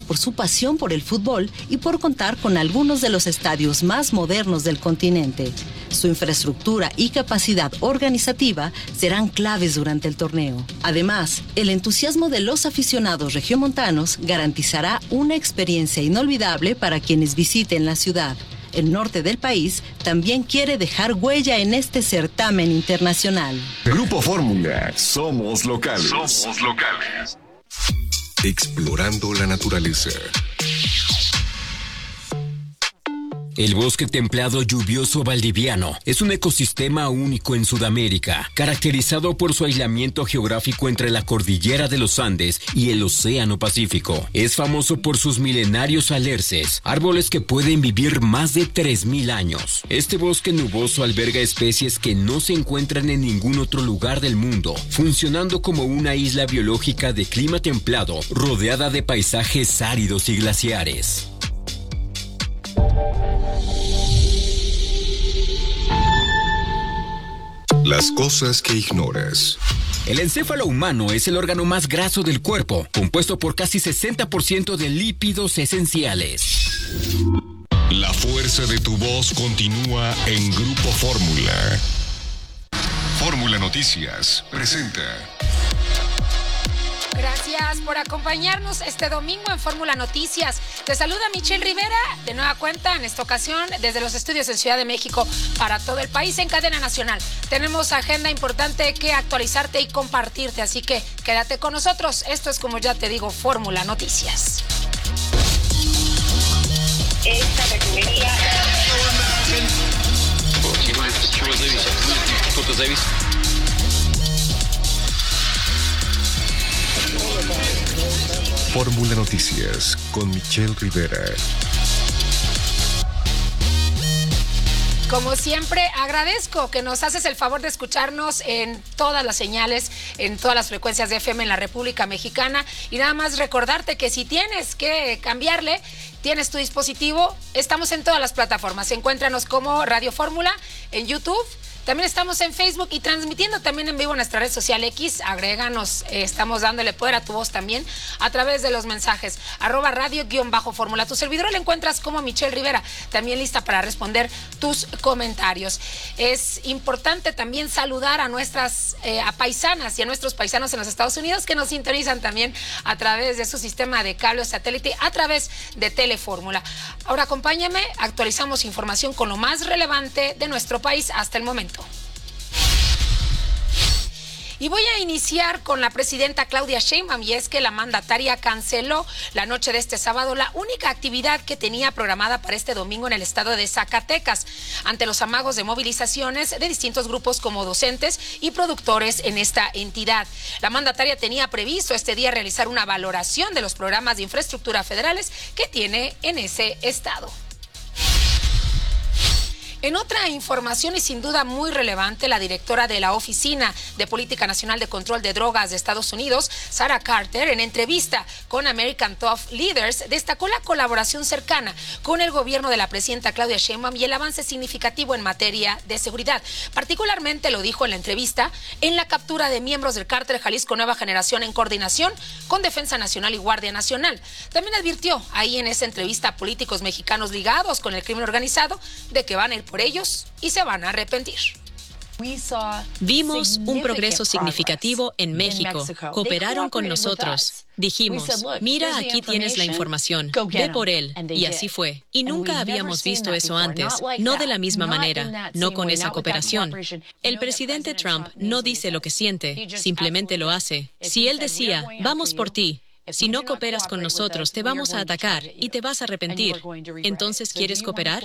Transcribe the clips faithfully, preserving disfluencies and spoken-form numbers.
por su pasión por el fútbol y por contar con algunos de los estadios más modernos del continente. Su infraestructura y capacidad organizativa serán claves durante el torneo. Además, el entusiasmo de los aficionados regiomontanos garantizará una experiencia inolvidable para quienes visiten la ciudad. El norte del país también quiere dejar huella en este certamen internacional. Grupo Fórmula, somos locales. Somos locales. Explorando la naturaleza. El bosque templado lluvioso valdiviano es un ecosistema único en Sudamérica, caracterizado por su aislamiento geográfico entre la cordillera de los Andes y el Océano Pacífico. Es famoso por sus milenarios alerces, árboles que pueden vivir más de tres mil años. Este bosque nuboso alberga especies que no se encuentran en ningún otro lugar del mundo, funcionando como una isla biológica de clima templado, rodeada de paisajes áridos y glaciares. Las cosas que ignoras. El encéfalo humano es el órgano más graso del cuerpo, compuesto por casi sesenta por ciento de lípidos esenciales. La fuerza de tu voz continúa en Grupo Fórmula. Fórmula Noticias presenta. Gracias por acompañarnos este domingo en Fórmula Noticias. Te saluda Michelle Rivera, de nueva cuenta en esta ocasión desde los estudios en Ciudad de México para todo el país en cadena nacional. Tenemos agenda importante que actualizarte y compartirte, así que quédate con nosotros. Esto es, como ya te digo, Fórmula Noticias. Esta refinería... Fórmula Noticias con Michelle Rivera. Como siempre, agradezco que nos haces el favor de escucharnos en todas las señales, en todas las frecuencias de F M en la República Mexicana. Y nada más recordarte que si tienes que cambiarle, tienes tu dispositivo, estamos en todas las plataformas. Encuéntranos como Radio Fórmula en YouTube. También estamos en Facebook y transmitiendo también en vivo en nuestra red social X. Agréganos, eh, estamos dándole poder a tu voz también a través de los mensajes. Arroba radio guión bajo fórmula. Tu servidor la encuentras como Michelle Rivera, también lista para responder tus comentarios. Es importante también saludar a nuestras eh, a paisanas y a nuestros paisanos en los Estados Unidos que nos sintonizan también a través de su sistema de cable o satélite, a través de Telefórmula. Ahora acompáñame, actualizamos información con lo más relevante de nuestro país hasta el momento. Y voy a iniciar con la presidenta Claudia Sheinbaum, y es que la mandataria canceló la noche de este sábado la única actividad que tenía programada para este domingo en el estado de Zacatecas, ante los amagos de movilizaciones de distintos grupos como docentes y productores en esta entidad. La mandataria tenía previsto este día realizar una valoración de los programas de infraestructura federales que tiene en ese estado. En otra información y sin duda muy relevante, la directora de la Oficina de Política Nacional de Control de Drogas de Estados Unidos, Sarah Carter, en entrevista con American Top Leaders, destacó la colaboración cercana con el gobierno de la presidenta Claudia Sheinbaum y el avance significativo en materia de seguridad. Particularmente, lo dijo en la entrevista, en la captura de miembros del cártel Jalisco Nueva Generación en coordinación con Defensa Nacional y Guardia Nacional. También advirtió ahí en esa entrevista a políticos mexicanos ligados con el crimen organizado de que van a ir por ellos y se van a arrepentir. Vimos un progreso significativo en México. Cooperaron con nosotros. Dijimos, mira, aquí tienes la información, ve por él. Y así fue. Y nunca habíamos visto eso antes, no de la misma manera, no con esa cooperación. El presidente Trump no dice lo que siente, simplemente lo hace. Si él decía, vamos por ti, si no cooperas con nosotros, te vamos a atacar y te vas a arrepentir. Entonces, ¿quieres cooperar?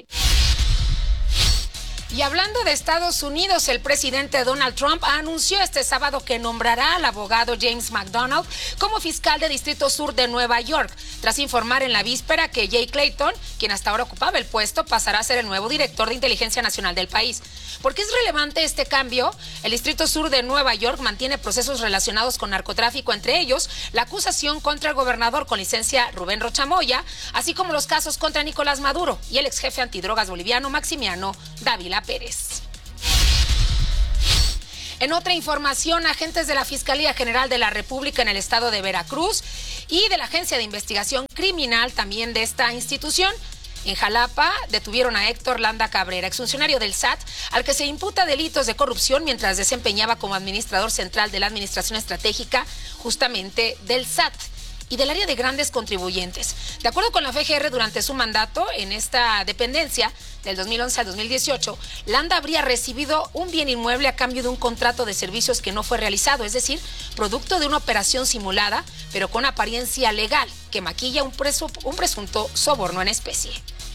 Y hablando de Estados Unidos, el presidente Donald Trump anunció este sábado que nombrará al abogado James McDonald como fiscal de Distrito Sur de Nueva York, tras informar en la víspera que Jay Clayton, quien hasta ahora ocupaba el puesto, pasará a ser el nuevo director de inteligencia nacional del país. ¿Por qué es relevante este cambio? El Distrito Sur de Nueva York mantiene procesos relacionados con narcotráfico, entre ellos la acusación contra el gobernador con licencia Rubén Rocha Moya, así como los casos contra Nicolás Maduro y el ex jefe antidrogas boliviano Maximiano Dávila Pérez. En otra información, agentes de la Fiscalía General de la República en el estado de Veracruz y de la Agencia de Investigación Criminal también de esta institución en Jalapa detuvieron a Héctor Landa Cabrera, exfuncionario del S A T, al que se imputa delitos de corrupción mientras desempeñaba como administrador central de la Administración Estratégica justamente del S A T y del área de grandes contribuyentes. De acuerdo con la F G R, durante su mandato en esta dependencia, del dos mil once al dos mil dieciocho, Landa habría recibido un bien inmueble a cambio de un contrato de servicios que no fue realizado, es decir, producto de una operación simulada, pero con apariencia legal, que maquilla un, preso, un presunto soborno en especie.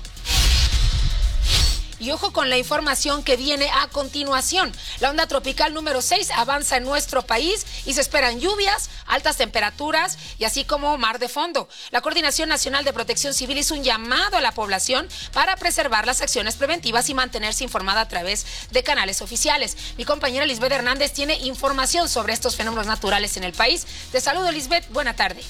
Y ojo con la información que viene a continuación. La onda tropical número seis avanza en nuestro país y se esperan lluvias, altas temperaturas y así como mar de fondo. La Coordinación Nacional de Protección Civil hizo un llamado a la población para preservar las acciones preventivas y mantenerse informada a través de canales oficiales. Mi compañera Lisbeth Hernández tiene información sobre estos fenómenos naturales en el país. Te saludo, Lisbeth. Buena tarde.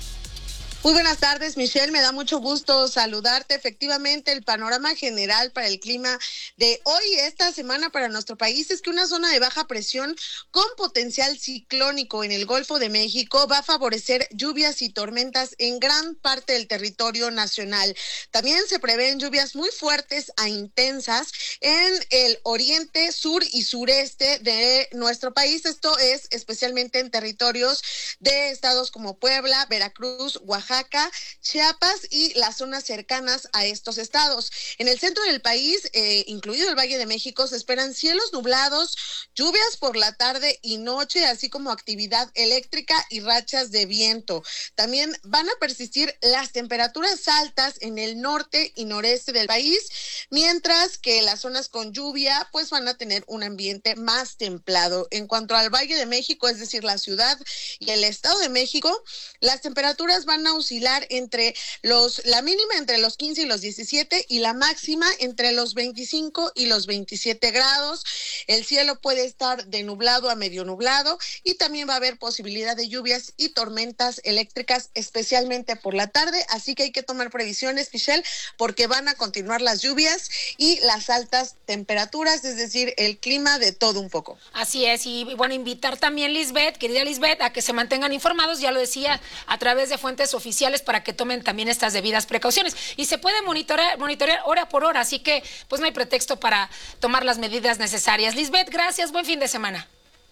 Muy buenas tardes, Michelle, me da mucho gusto saludarte. Efectivamente, el panorama general para el clima de hoy y esta semana para nuestro país es que una zona de baja presión con potencial ciclónico en el Golfo de México va a favorecer lluvias y tormentas en gran parte del territorio nacional. También se prevén lluvias muy fuertes a intensas en el oriente, sur y sureste de nuestro país. Esto es especialmente en territorios de estados como Puebla, Veracruz, Oaxaca, Chiapas y las zonas cercanas a estos estados. En el centro del país, eh, incluido el Valle de México, se esperan cielos nublados, lluvias por la tarde y noche, así como actividad eléctrica y rachas de viento. También van a persistir las temperaturas altas en el norte y noreste del país, mientras que las zonas con lluvia pues van a tener un ambiente más templado. En cuanto al Valle de México, es decir, la ciudad y el Estado de México, las temperaturas van a oscilar entre los, la mínima entre los quince y los diecisiete y la máxima entre los veinticinco y los veintisiete grados. El cielo puede estar de nublado a medio nublado y también va a haber posibilidad de lluvias y tormentas eléctricas, especialmente por la tarde, así que hay que tomar previsiones, Michelle, porque van a continuar las lluvias y las altas temperaturas, es decir, el clima de todo un poco. Así es, y bueno, invitar también, Lisbeth, querida Lisbeth, a que se mantengan informados, ya lo decía, a través de fuentes oficiales para que tomen también estas debidas precauciones. Y se puede monitorear, monitorear hora por hora, así que pues no hay pretexto para tomar las medidas necesarias. Lisbeth, gracias, buen fin de semana.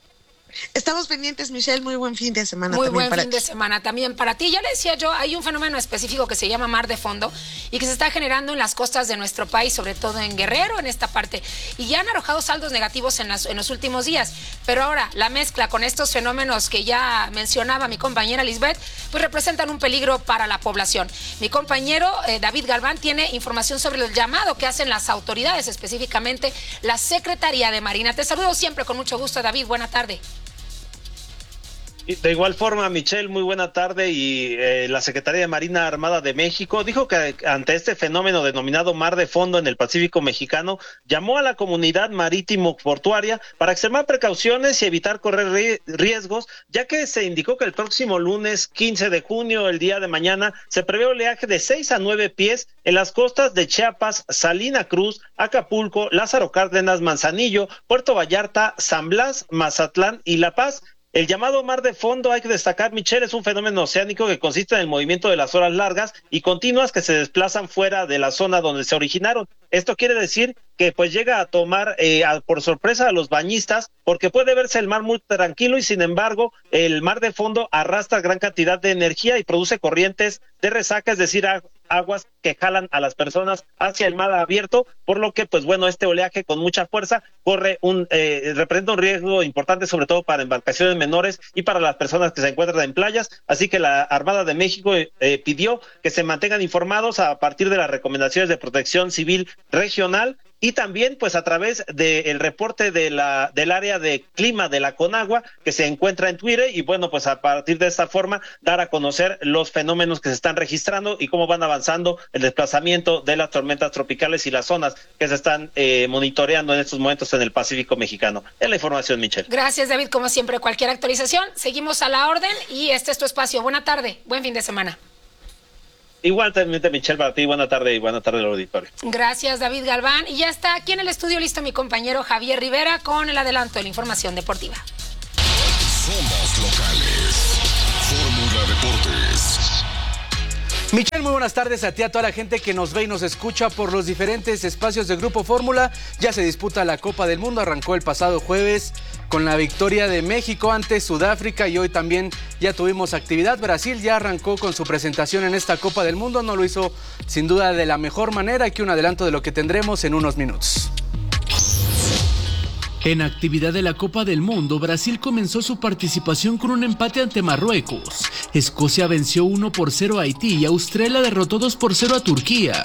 Estamos pendientes, Michelle, muy buen fin de semana. Muy también buen para fin ti. de semana también para ti. Ya le decía yo, hay un fenómeno específico que se llama mar de fondo y que se está generando en las costas de nuestro país, sobre todo en Guerrero, en esta parte, y ya han arrojado saldos negativos en, las, en los últimos días. Pero ahora, la mezcla con estos fenómenos que ya mencionaba mi compañera Lisbeth, pues representan un peligro para la población. Mi compañero eh, David Galván tiene información sobre el llamado que hacen las autoridades, específicamente la Secretaría de Marina. Te saludo siempre con mucho gusto, David. Buena tarde. De igual forma, Michelle, muy buena tarde. Y eh, la Secretaría de Marina Armada de México dijo que ante este fenómeno denominado mar de fondo en el Pacífico mexicano, llamó a la comunidad marítimo portuaria para extremar precauciones y evitar correr riesgos, ya que se indicó que el próximo lunes quince de junio, el día de mañana, se prevé oleaje de seis a nueve pies en las costas de Chiapas, Salina Cruz, Acapulco, Lázaro Cárdenas, Manzanillo, Puerto Vallarta, San Blas, Mazatlán y La Paz. El llamado mar de fondo, hay que destacar, Michelle, es un fenómeno oceánico que consiste en el movimiento de las olas largas y continuas que se desplazan fuera de la zona donde se originaron. Esto quiere decir que pues llega a tomar eh, a, por sorpresa a los bañistas, porque puede verse el mar muy tranquilo y sin embargo el mar de fondo arrastra gran cantidad de energía y produce corrientes de resaca, es decir, a, aguas que jalan a las personas hacia el mar abierto, por lo que pues bueno, este oleaje con mucha fuerza corre un eh, representa un riesgo importante, sobre todo para embarcaciones menores y para las personas que se encuentran en playas. Así que la Armada de México eh, pidió que se mantengan informados a partir de las recomendaciones de Protección Civil Regional y también pues a través del reporte de la del área de clima de la Conagua, que se encuentra en Twitter, y bueno, pues a partir de esta forma dar a conocer los fenómenos que se están registrando y cómo van avanzando el desplazamiento de las tormentas tropicales y las zonas que se están eh, monitoreando en estos momentos en el Pacífico mexicano. Es la información, Michelle. Gracias, David. Como siempre, cualquier actualización, seguimos a la orden y este es tu espacio. Buena tarde, buen fin de semana. Igualmente, Michelle, para ti, buena tarde y buena tarde al auditorio. Gracias, David Galván. Y ya está aquí en el estudio listo mi compañero Javier Rivera con el adelanto de la información deportiva. Somos locales. Fórmula Deportes. Michelle, muy buenas tardes a ti, a toda la gente que nos ve y nos escucha por los diferentes espacios de Grupo Fórmula. Ya se disputa la Copa del Mundo, arrancó el pasado jueves con la victoria de México ante Sudáfrica y hoy también ya tuvimos actividad. Brasil ya arrancó con su presentación en esta Copa del Mundo, no lo hizo sin duda de la mejor manera. Aquí un adelanto de lo que tendremos en unos minutos. En actividad de la Copa del Mundo, Brasil comenzó su participación con un empate ante Marruecos. Escocia venció uno por cero a Haití y Australia derrotó dos por cero a Turquía.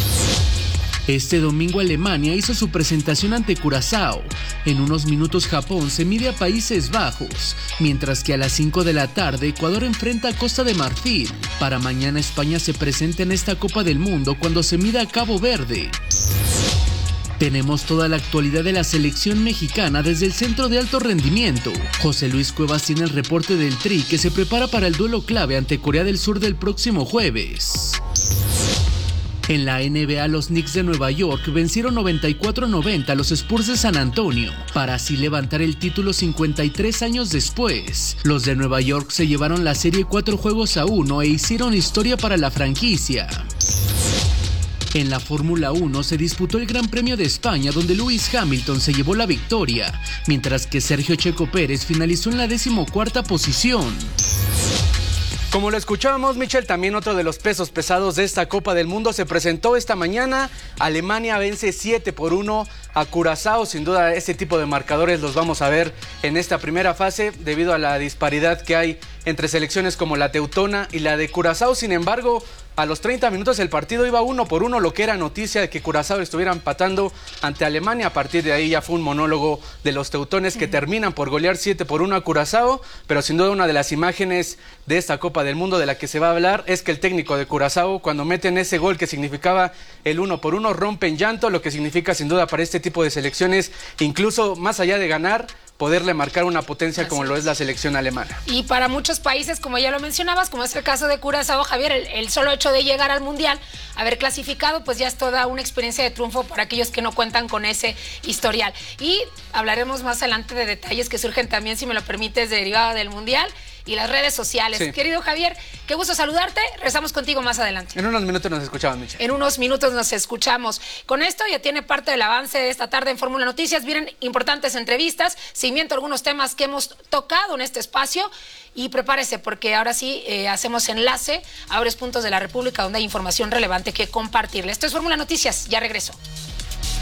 Este domingo Alemania hizo su presentación ante Curazao. En unos minutos Japón se mide a Países Bajos, mientras que a las cinco de la tarde Ecuador enfrenta a Costa de Marfil. Para mañana España se presenta en esta Copa del Mundo cuando se mida a Cabo Verde. Tenemos toda la actualidad de la selección mexicana desde el Centro de Alto Rendimiento. José Luis Cuevas tiene el reporte del Tri que se prepara para el duelo clave ante Corea del Sur del próximo jueves. En la N B A, los Knicks de Nueva York vencieron noventa y cuatro a noventa a los Spurs de San Antonio, para así levantar el título cincuenta y tres años después. Los de Nueva York se llevaron la serie cuatro juegos a uno e hicieron historia para la franquicia. En la Fórmula uno se disputó el Gran Premio de España, donde Lewis Hamilton se llevó la victoria, mientras que Sergio Checo Pérez finalizó en la decimocuarta posición. Como lo escuchábamos, Michelle, también otro de los pesos pesados de esta Copa del Mundo se presentó esta mañana. Alemania vence siete por uno a Curazao. Sin duda, ese tipo de marcadores los vamos a ver en esta primera fase debido a la disparidad que hay entre selecciones como la teutona y la de Curazao. Sin embargo, a los treinta minutos el partido iba uno por uno, lo que era noticia de que Curazao estuviera empatando ante Alemania. A partir de ahí ya fue un monólogo de los teutones que terminan por golear siete por uno a Curazao, pero sin duda una de las imágenes de esta Copa del Mundo de la que se va a hablar es que el técnico de Curazao, cuando meten ese gol que significaba el uno por uno, rompe en llanto, lo que significa sin duda para este tipo de selecciones, incluso más allá de ganar, poderle marcar una potencia como lo es la selección alemana. Y para muchos países, como ya lo mencionabas, como es el caso de Curazao, Javier, el, el solo hecho de llegar al Mundial, haber clasificado, pues ya es toda una experiencia de triunfo para aquellos que no cuentan con ese historial. Y hablaremos más adelante de detalles que surgen también, si me lo permites, derivado del Mundial y las redes sociales. Sí. Querido Javier, qué gusto saludarte. Regresamos contigo más adelante. En unos minutos nos escuchamos, Michelle. En unos minutos nos escuchamos. Con esto ya tiene parte del avance de esta tarde en Fórmula Noticias. Vienen importantes entrevistas, seguimiento a algunos temas que hemos tocado en este espacio. Y prepárese porque ahora sí eh, hacemos enlace a varios puntos de la República donde hay información relevante que compartirle. Esto es Fórmula Noticias. Ya regreso.